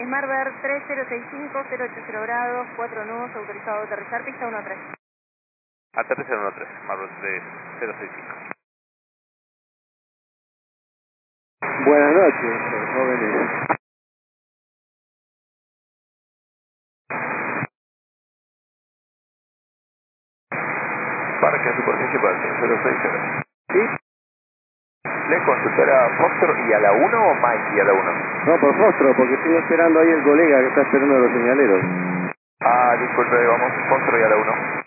Smarbird 3065, 080 grados, 4 nudos, autorizado a aterrizar, pista 13. Aterriza en 13, Smarbird 3065. Buenas noches, jóvenes. Parque a superficie para el 060. ¿Sí? ¿Le consultar a Foxtrot y a la 1 o Mike y a la 1? No, por Fostro, porque estoy esperando ahí el colega que está esperando a los señaleros. Ah, disculpe, vamos Foxtrot y a la 1.